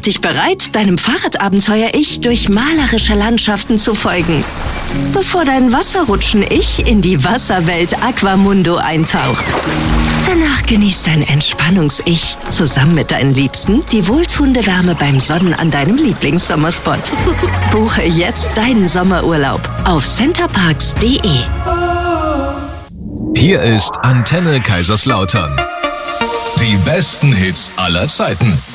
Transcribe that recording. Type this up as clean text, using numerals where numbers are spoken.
dich bereit, deinem Fahrradabenteuer-Ich durch malerische Landschaften zu folgen, bevor dein Wasserrutschen-Ich in die Wasserwelt Aquamundo eintaucht. Danach genießt dein Entspannungs-Ich zusammen mit deinen Liebsten die wohltuende Wärme beim Sonnen an deinem Lieblingssommerspot. Buche jetzt deinen Sommerurlaub auf centerparks.de. Hier ist Antenne Kaiserslautern. Die besten Hits aller Zeiten.